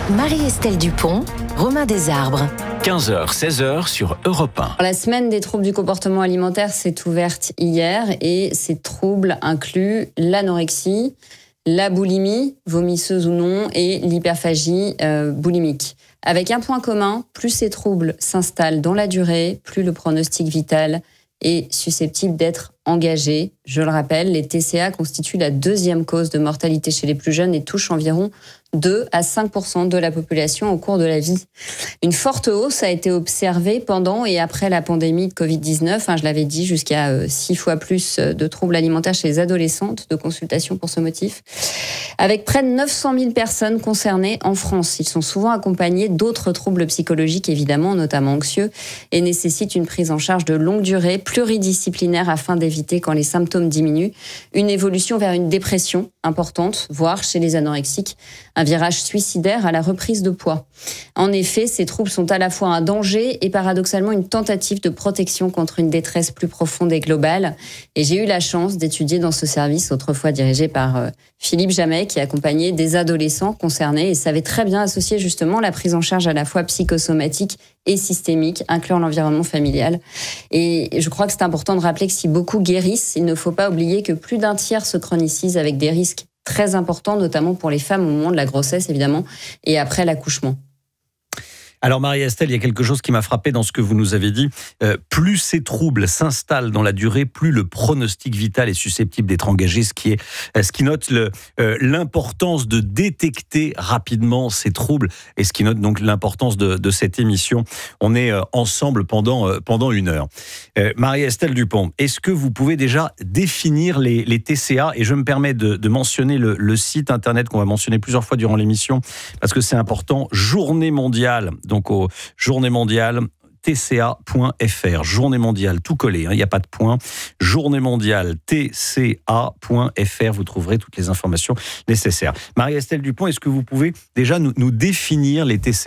Marie-Estelle Dupont, Romain Desarbres. 15h, 16h sur Europe 1. La semaine des troubles du comportement alimentaire s'est ouverte hier et ces troubles incluent l'anorexie, la boulimie, vomisseuse ou non, et l'hyperphagie boulimique. Avec un point commun, plus ces troubles s'installent dans la durée, plus le pronostic vital est susceptible d'être engagé. Je le rappelle, les TCA constituent la deuxième cause de mortalité chez les plus jeunes et touchent environ 2 à 5% de la population au cours de la vie. Une forte hausse a été observée pendant et après la pandémie de Covid-19. Je l'avais dit, jusqu'à 6 fois plus de troubles alimentaires chez les adolescentes, de consultations pour ce motif. Avec près de 900 000 personnes concernées en France. Ils sont souvent accompagnés d'autres troubles psychologiques, évidemment, notamment anxieux, et nécessitent une prise en charge de longue durée, pluridisciplinaire, afin d'éviter, quand les symptômes diminuent, une évolution vers une dépression importante, voire chez les anorexiques, un virage suicidaire à la reprise de poids. En effet, ces troubles sont à la fois un danger et paradoxalement une tentative de protection contre une détresse plus profonde et globale. Et j'ai eu la chance d'étudier dans ce service, autrefois dirigé par Philippe Jamet, qui accompagnait des adolescents concernés et savait très bien associer justement la prise en charge à la fois psychosomatique et systémique, incluant l'environnement familial. Et je crois que c'est important de rappeler que si beaucoup guérissent, il ne faut pas oublier que plus d'un tiers se chronicisent avec des risques très importants, notamment pour les femmes au moment de la grossesse, évidemment, et après l'accouchement. Alors Marie-Estelle, il y a quelque chose qui m'a frappé dans ce que vous nous avez dit. Plus ces troubles s'installent dans la durée, plus le pronostic vital est susceptible d'être engagé, ce qui note l'importance de détecter rapidement ces troubles et ce qui note donc l'importance de cette émission. On est ensemble pendant 1 heure. Marie-Estelle Dupont, est-ce que vous pouvez déjà définir les TCA? Et je me permets de mentionner le site internet qu'on va mentionner plusieurs fois durant l'émission parce que c'est important. Journée mondiale. Donc au Journée mondiale, tca.fr, Journée mondiale, tout collé, il n'y a pas de point, Journée mondiale, tca.fr, vous trouverez toutes les informations nécessaires. Marie-Estelle Dupont, est-ce que vous pouvez déjà nous définir les TCA ?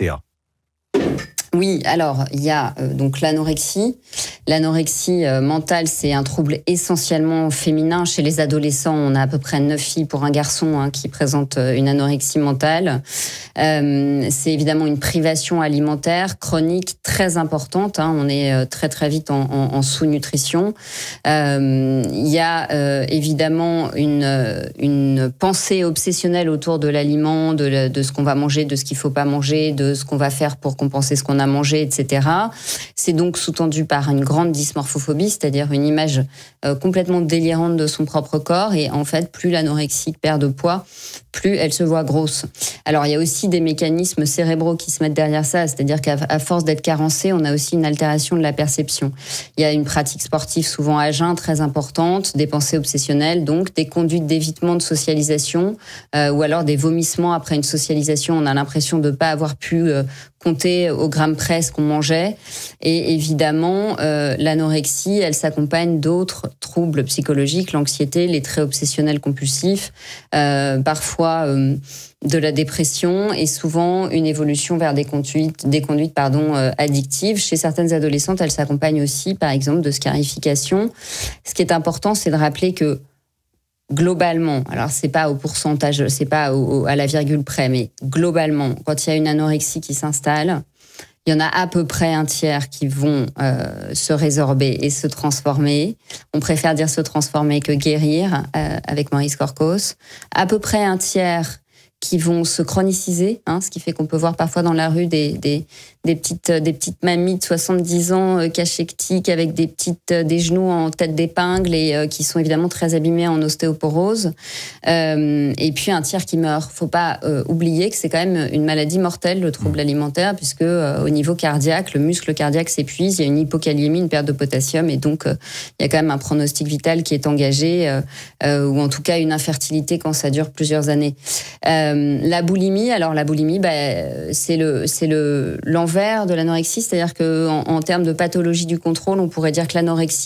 Oui, alors il y a donc l'anorexie. L'anorexie mentale, c'est un trouble essentiellement féminin. Chez les adolescents, on a à peu près 9 filles pour un garçon qui présentent une anorexie mentale. C'est évidemment une privation alimentaire chronique très importante. On est très très vite en sous-nutrition. Il y a évidemment une pensée obsessionnelle autour de l'aliment, de ce qu'on va manger, de ce qu'il ne faut pas manger, de ce qu'on va faire pour compenser ce qu'on a mangé, etc. C'est donc sous-tendu par une grande dysmorphophobie, c'est-à-dire une image complètement délirante de son propre corps. Et en fait, plus l'anorexique perd de poids, plus elle se voit grosse. Alors, il y a aussi des mécanismes cérébraux qui se mettent derrière ça, c'est-à-dire qu'à force d'être carencé, on a aussi une altération de la perception. Il y a une pratique sportive souvent à jeun très importante, des pensées obsessionnelles, donc des conduites d'évitement de socialisation, ou alors des vomissements après une socialisation. On a l'impression de ne pas avoir pu compter au gramme près ce qu'on mangeait. Et évidemment, l'anorexie, elle s'accompagne d'autres troubles psychologiques, l'anxiété, les traits obsessionnels compulsifs, parfois de la dépression et souvent une évolution vers des conduites addictives. Chez certaines adolescentes, elle s'accompagne aussi, par exemple, de scarification. Ce qui est important, c'est de rappeler que globalement, alors c'est pas au pourcentage, c'est pas à la virgule près, mais globalement, quand il y a une anorexie qui s'installe, il y en a à peu près un tiers qui vont se résorber et se transformer. On préfère dire se transformer que guérir, avec Maurice Corcos. À peu près un tiers qui vont se chroniciser, ce qui fait qu'on peut voir parfois dans la rue des petites mamies de 70 ans cachectiques avec des genoux en tête d'épingle et qui sont évidemment très abîmés en ostéoporose. Et puis un tiers qui meurt. Faut pas oublier que c'est quand même une maladie mortelle, le trouble alimentaire, puisque au niveau cardiaque, le muscle cardiaque s'épuise, il y a une hypokaliémie, une perte de potassium, et donc il y a quand même un pronostic vital qui est engagé, ou en tout cas une infertilité quand ça dure plusieurs années. La boulimie, c'est l'envers de l'anorexie, c'est-à-dire que en termes de pathologie du contrôle, on pourrait dire que l'anorexie,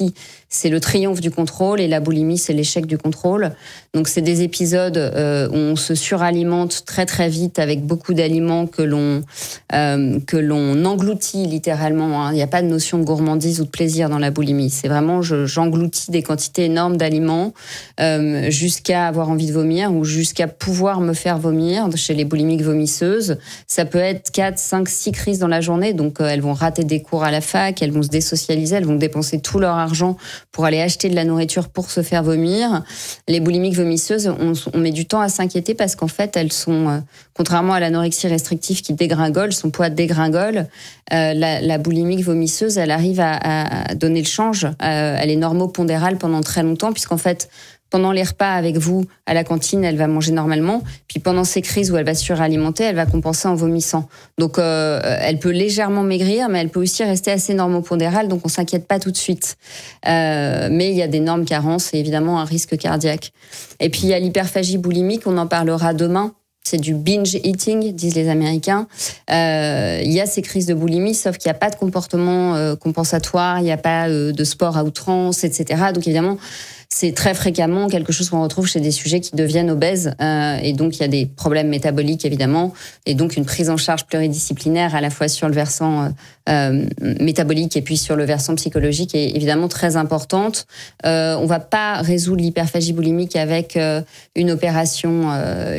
c'est le triomphe du contrôle et la boulimie, c'est l'échec du contrôle. Donc, c'est des épisodes où on se suralimente très, très vite avec beaucoup d'aliments que l'on engloutit littéralement. Hein. Il n'y a pas de notion de gourmandise ou de plaisir dans la boulimie. C'est vraiment, j'engloutis des quantités énormes d'aliments jusqu'à avoir envie de vomir ou jusqu'à pouvoir me faire vomir. Chez les boulimiques vomisseuses, ça peut être 4, 5, 6 crises dans la journée. Donc, elles vont rater des cours à la fac, elles vont se désocialiser, elles vont dépenser tout leur argent pour aller acheter de la nourriture pour se faire vomir. Les boulimiques vomisseuses, on met du temps à s'inquiéter parce qu'en fait, elles sont, contrairement à l'anorexie restrictive qui dégringole, son poids dégringole, la boulimique vomisseuse, elle arrive à donner le change. Elle est normopondérale pendant très longtemps puisqu'en fait, pendant les repas avec vous à la cantine, elle va manger normalement. Puis pendant ces crises où elle va se suralimenter, elle va compenser en vomissant. Donc, elle peut légèrement maigrir, mais elle peut aussi rester assez normopondérale. Donc, on s'inquiète pas tout de suite. Mais il y a d'énormes carences et évidemment un risque cardiaque. Et puis, il y a l'hyperphagie boulimique. On en parlera demain. C'est du binge eating, disent les Américains. Il y a ces crises de boulimie, sauf qu'il n'y a pas de comportement compensatoire, il n'y a pas de sport à outrance, etc. Donc, évidemment, c'est très fréquemment quelque chose qu'on retrouve chez des sujets qui deviennent obèses. Et donc, il y a des problèmes métaboliques, évidemment. Et donc, une prise en charge pluridisciplinaire à la fois sur le versant métabolique et puis sur le versant psychologique est évidemment très importante. On ne va pas résoudre l'hyperphagie boulimique avec une opération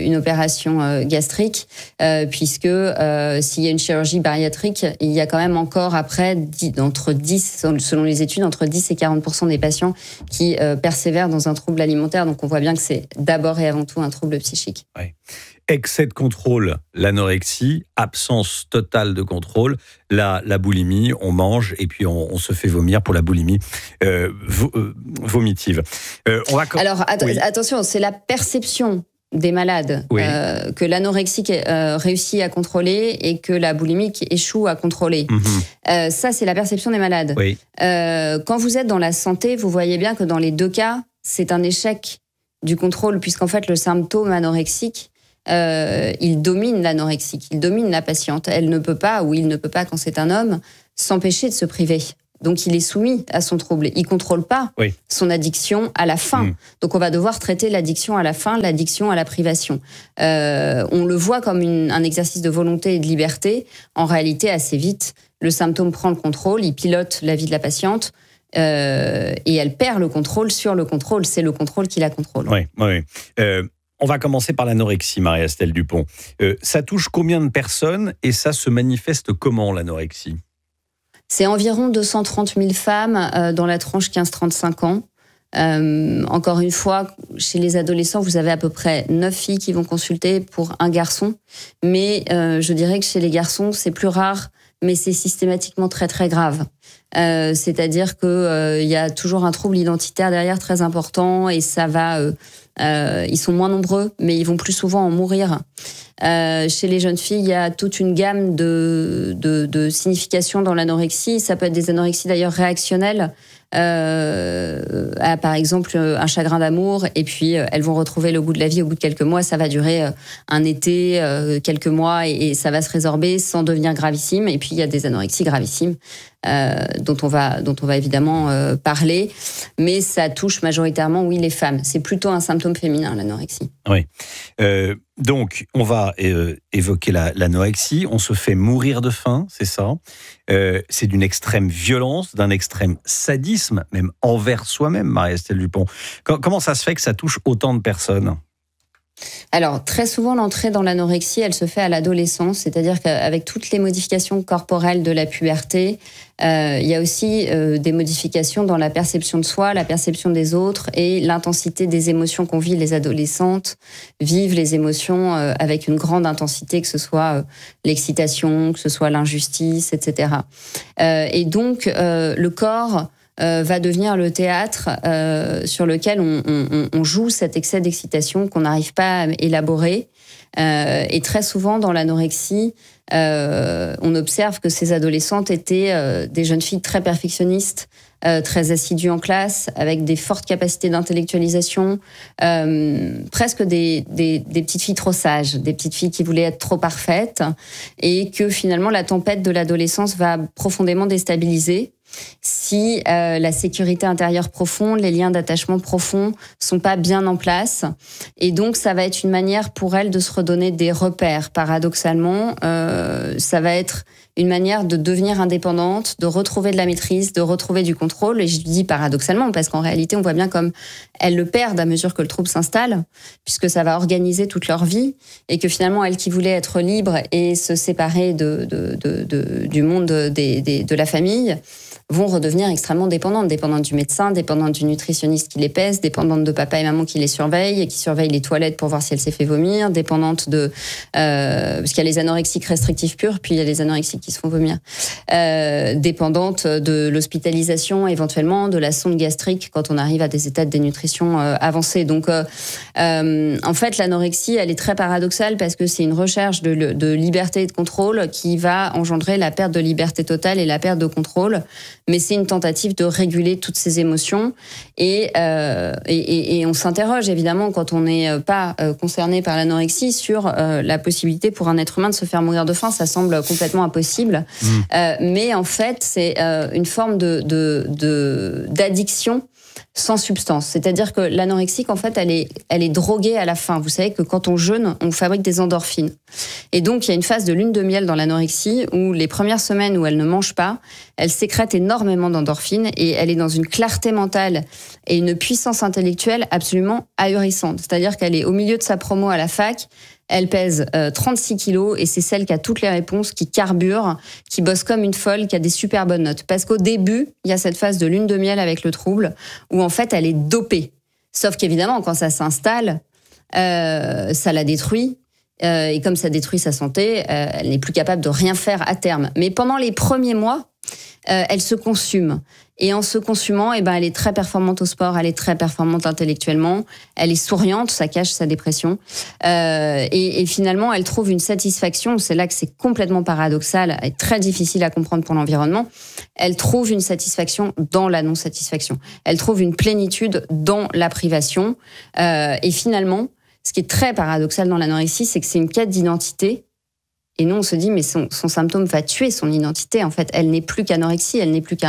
gastrique, puisque s'il y a une chirurgie bariatrique, il y a quand même encore après, entre 10, selon les études, entre 10 et 40% des patients qui persévèrent dans un trouble alimentaire. Donc on voit bien que c'est d'abord et avant tout un trouble psychique. Ouais. Excès de contrôle, l'anorexie, absence totale de contrôle, la boulimie, on mange et puis on se fait vomir pour la boulimie vomitive. Alors attention, c'est la perception des malades que l'anorexique réussit à contrôler et que la boulimique échoue à contrôler. Ça, c'est la perception des malades. Oui. Quand vous êtes dans la santé, vous voyez bien que dans les deux cas, c'est un échec du contrôle, puisqu'en fait, le symptôme anorexique, il domine l'anorexique, il domine la patiente. Elle ne peut pas, ou il ne peut pas, quand c'est un homme, s'empêcher de se priver. Donc, il est soumis à son trouble. Il ne contrôle pas son addiction à la fin. Donc, on va devoir traiter l'addiction à la fin, l'addiction à la privation. On le voit comme un exercice de volonté et de liberté. En réalité, assez vite, le symptôme prend le contrôle, il pilote la vie de la patiente et elle perd le contrôle sur le contrôle. C'est le contrôle qui la contrôle. Oui. On va commencer par l'anorexie, Marie-Estelle Dupont. Ça touche combien de personnes et ça se manifeste comment, l'anorexie ? C'est environ 230 000 femmes dans la tranche 15-35 ans. Encore une fois, chez les adolescents, vous avez à peu près 9 filles qui vont consulter pour un garçon. Mais je dirais que chez les garçons, c'est plus rare, mais c'est systématiquement très très grave. C'est-à-dire qu'il y a toujours un trouble identitaire derrière très important et ça va... ils sont moins nombreux, mais ils vont plus souvent en mourir. Chez les jeunes filles, il y a toute une gamme de significations dans l'anorexie. Ça peut être des anorexies d'ailleurs réactionnelles, par exemple un chagrin d'amour, et puis elles vont retrouver le goût de la vie au bout de quelques mois. Ça va durer un été, quelques mois, et ça va se résorber sans devenir gravissime. Et puis il y a des anorexies gravissimes dont on va évidemment parler, mais ça touche majoritairement, les femmes. C'est plutôt un symptôme féminin, l'anorexie. Oui. Donc, on va évoquer l'anorexie. On se fait mourir de faim, c'est ça. C'est d'une extrême violence, d'un extrême sadisme, même envers soi-même, Marie-Estelle Dupont. Comment ça se fait que ça touche autant de personnes ? Alors, très souvent, l'entrée dans l'anorexie, elle se fait à l'adolescence, c'est-à-dire qu'avec toutes les modifications corporelles de la puberté, il y a aussi des modifications dans la perception de soi, la perception des autres et l'intensité des émotions qu'on vit. Les adolescentes vivent les émotions avec une grande intensité, que ce soit l'excitation, que ce soit l'injustice, etc. Et donc, le corps... va devenir le théâtre sur lequel on joue cet excès d'excitation qu'on n'arrive pas à élaborer. Et très souvent, dans l'anorexie, on observe que ces adolescentes étaient des jeunes filles très perfectionnistes, très assidues en classe, avec des fortes capacités d'intellectualisation, presque des petites filles trop sages, des petites filles qui voulaient être trop parfaites, et que finalement la tempête de l'adolescence va profondément déstabiliser. si la sécurité intérieure profonde, les liens d'attachement profonds sont pas bien en place. Et donc, ça va être une manière pour elle de se redonner des repères. Paradoxalement, ça va être une manière de devenir indépendante, de retrouver de la maîtrise, de retrouver du contrôle. Et je dis paradoxalement, parce qu'en réalité, on voit bien comme elles le perdent à mesure que le trouble s'installe, puisque ça va organiser toute leur vie, et que finalement, elles qui voulaient être libres et se séparer du monde de la famille, vont redevenir extrêmement dépendantes du médecin, dépendantes du nutritionniste qui les pèse, dépendantes de papa et maman qui les surveillent et qui surveillent les toilettes pour voir si elle s'est fait vomir, dépendantes de... parce qu'il y a les anorexiques restrictifs purs, puis il y a les anorexiques qui se font vomir. Dépendantes de l'hospitalisation, éventuellement, de la sonde gastrique quand on arrive à des états de dénutrition avancés. Donc, en fait, l'anorexie, elle est très paradoxale parce que c'est une recherche de liberté et de contrôle qui va engendrer la perte de liberté totale et la perte de contrôle. Mais c'est une tentative de réguler toutes ces émotions. Et on s'interroge, évidemment, quand on n'est pas concerné par l'anorexie, sur la possibilité pour un être humain de se faire mourir de faim. Ça semble complètement impossible. Mais en fait, c'est une forme d'addiction sans substance. C'est-à-dire que l'anorexique, en fait, elle est droguée à la faim. Vous savez que quand on jeûne, on fabrique des endorphines. Et donc, il y a une phase de lune de miel dans l'anorexie où les premières semaines où elle ne mange pas, elle sécrète énormément d'endorphines et elle est dans une clarté mentale et une puissance intellectuelle absolument ahurissante. C'est-à-dire qu'elle est au milieu de sa promo à la fac. Elle pèse 36 kilos et c'est celle qui a toutes les réponses, qui carbure, qui bosse comme une folle, qui a des super bonnes notes. Parce qu'au début, il y a cette phase de lune de miel avec le trouble où en fait elle est dopée. Sauf qu'évidemment, quand ça s'installe, ça la détruit. Et comme ça détruit sa santé, elle n'est plus capable de rien faire à terme. Mais pendant les premiers mois, elle se consume. Et en se consumant, elle est très performante au sport, elle est très performante intellectuellement, elle est souriante, ça cache sa dépression. Et finalement, elle trouve une satisfaction, c'est là que c'est complètement paradoxal et très difficile à comprendre pour l'environnement. Elle trouve une satisfaction dans la non-satisfaction. Elle trouve une plénitude dans la privation. Et finalement, ce qui est très paradoxal dans l'anorexie, c'est que c'est une quête d'identité. Et nous, on se dit, mais son symptôme va tuer son identité. En fait, elle n'est plus qu'anorexie, elle n'est plus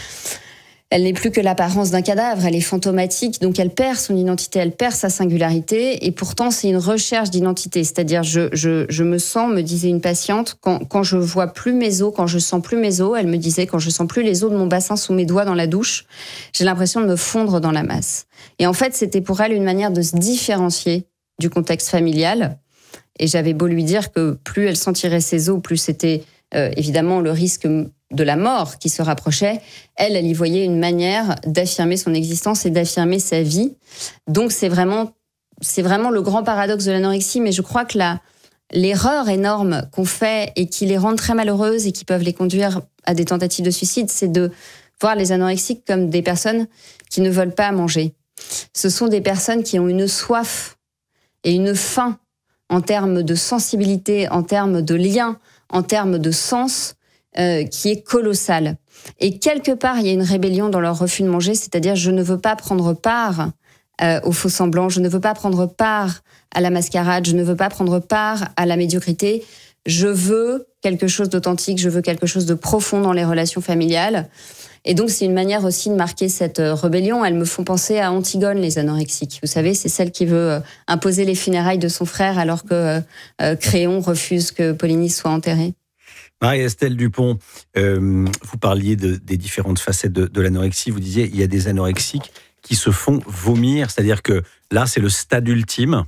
que l'apparence d'un cadavre, elle est fantomatique, donc elle perd son identité, elle perd sa singularité, et pourtant c'est une recherche d'identité. C'est-à-dire, je me sens, me disait une patiente, quand je vois plus mes os, quand je sens plus mes os, elle me disait, quand je sens plus les os de mon bassin sous mes doigts dans la douche, j'ai l'impression de me fondre dans la masse. Et en fait, c'était pour elle une manière de se différencier du contexte familial. Et j'avais beau lui dire que plus elle sentirait ses os, plus c'était évidemment le risque de la mort qui se rapprochait. Elle y voyait une manière d'affirmer son existence et d'affirmer sa vie. Donc c'est vraiment le grand paradoxe de l'anorexie. Mais je crois que l'erreur énorme qu'on fait et qui les rend très malheureuses et qui peuvent les conduire à des tentatives de suicide, c'est de voir les anorexiques comme des personnes qui ne veulent pas manger. Ce sont des personnes qui ont une soif et une faim en termes de sensibilité, en termes de lien, en termes de sens, qui est colossale. Et quelque part, il y a une rébellion dans leur refus de manger, c'est-à-dire je ne veux pas prendre part au faux semblant, je ne veux pas prendre part à la mascarade, je ne veux pas prendre part à la médiocrité, je veux quelque chose d'authentique, je veux quelque chose de profond dans les relations familiales. Et donc, c'est une manière aussi de marquer cette rébellion. Elles me font penser à Antigone, les anorexiques. Vous savez, c'est celle qui veut imposer les funérailles de son frère alors que Créon refuse que Polynice soit enterrée. Marie-Estelle Dupont, vous parliez des différentes facettes de l'anorexie. Vous disiez il y a des anorexiques qui se font vomir. C'est-à-dire que là, c'est le stade ultime.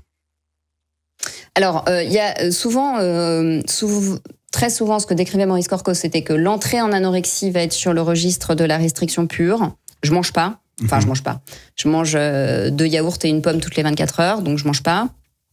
Alors, il y a très souvent, ce que décrivait Maurice Corcos, c'était que l'entrée en anorexie va être sur le registre de la restriction pure. Je mange pas. Enfin, je mange pas. Je mange 2 yaourts et une pomme toutes les 24 heures, donc je mange pas.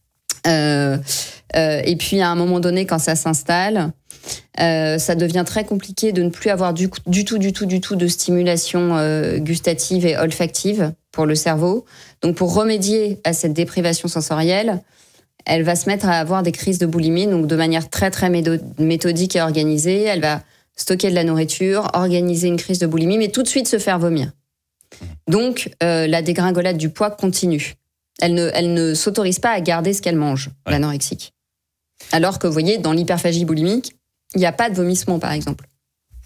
Et puis, à un moment donné, quand ça s'installe, ça devient très compliqué de ne plus avoir du tout de stimulation gustative et olfactive pour le cerveau. Donc, pour remédier à cette déprivation sensorielle, elle va se mettre à avoir des crises de boulimie, donc de manière très, très méthodique et organisée. Elle va stocker de la nourriture, organiser une crise de boulimie, mais tout de suite se faire vomir. Donc, la dégringolade du poids continue. Elle ne s'autorise pas à garder ce qu'elle mange, l'anorexique. Alors que, vous voyez, dans l'hyperphagie boulimique, il n'y a pas de vomissement, par exemple.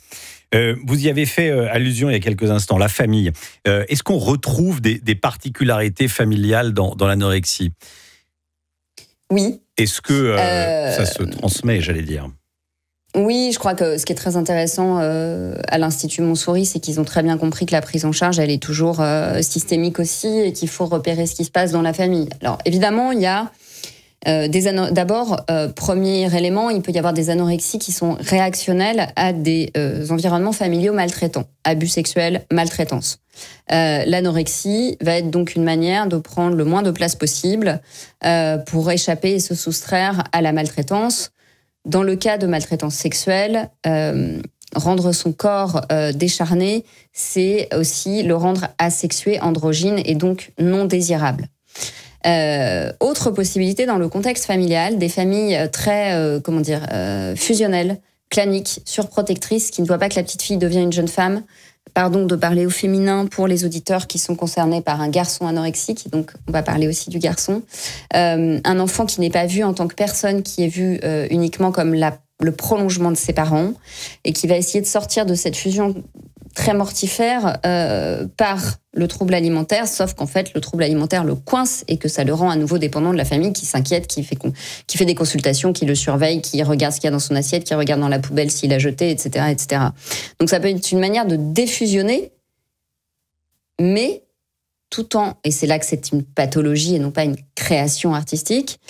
Vous y avez fait allusion il y a quelques instants, la famille. Est-ce qu'on retrouve des particularités familiales dans l'anorexie ? Oui. Est-ce que ça se transmet, j'allais dire ? Oui, je crois que ce qui est très intéressant à l'Institut Montsouris, c'est qu'ils ont très bien compris que la prise en charge, elle est toujours systémique aussi et qu'il faut repérer ce qui se passe dans la famille. Alors, évidemment, il y a d'abord, premier élément, il peut y avoir des anorexies qui sont réactionnelles à des environnements familiaux maltraitants, abus sexuels, maltraitance. L'anorexie va être donc une manière de prendre le moins de place possible pour échapper et se soustraire à la maltraitance. Dans le cas de maltraitance sexuelle, rendre son corps décharné, c'est aussi le rendre asexué, androgyne et donc non désirable. Autre possibilité dans le contexte familial, des familles très, fusionnelles, claniques, surprotectrices, qui ne voient pas que la petite fille devient une jeune femme. Pardon de parler au féminin pour les auditeurs qui sont concernés par un garçon anorexique, donc on va parler aussi du garçon. Un enfant qui n'est pas vu en tant que personne, qui est vu uniquement comme le prolongement de ses parents, et qui va essayer de sortir de cette fusion très mortifère par le trouble alimentaire, sauf qu'en fait le trouble alimentaire le coince et que ça le rend à nouveau dépendant de la famille, qui s'inquiète, qui fait des consultations, qui le surveille, qui regarde ce qu'il y a dans son assiette, qui regarde dans la poubelle s'il a jeté, etc., etc. Donc ça peut être une manière de défusionner, mais tout en, et c'est là que c'est une pathologie et non pas une création artistique,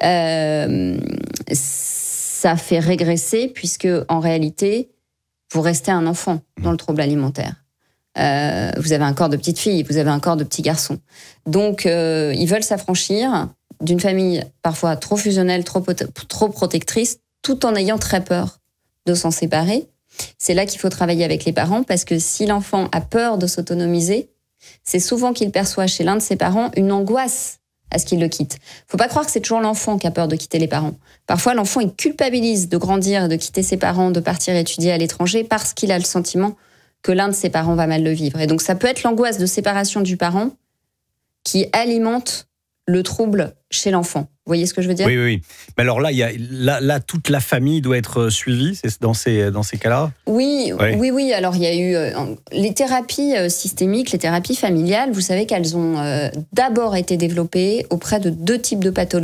ça fait régresser, puisque en réalité vous restez un enfant dans le trouble alimentaire. Vous avez un corps de petite fille, vous avez un corps de petit garçon. Donc, ils veulent s'affranchir d'une famille parfois trop fusionnelle, trop protectrice, tout en ayant très peur de s'en séparer. C'est là qu'il faut travailler avec les parents, parce que si l'enfant a peur de s'autonomiser, c'est souvent qu'il perçoit chez l'un de ses parents une angoisse à ce qu'il le quitte. Faut pas croire que c'est toujours l'enfant qui a peur de quitter les parents. Parfois, l'enfant, il culpabilise de grandir, de quitter ses parents, de partir étudier à l'étranger, parce qu'il a le sentiment que l'un de ses parents va mal le vivre. Et donc, ça peut être l'angoisse de séparation du parent qui alimente le trouble chez l'enfant. Vous voyez ce que je veux dire ? Oui. Mais alors là, toute la famille doit être suivie dans ces cas-là ? Oui. Alors, il y a eu les thérapies systémiques, les thérapies familiales. Vous savez qu'elles ont d'abord été développées auprès de 2 types de pathologies.